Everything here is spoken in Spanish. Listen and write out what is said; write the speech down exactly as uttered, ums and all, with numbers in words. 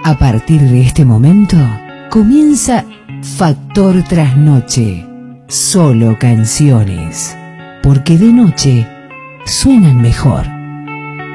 A partir de este momento, comienza Factor Trasnoche. Solo canciones. Porque de noche suenan mejor.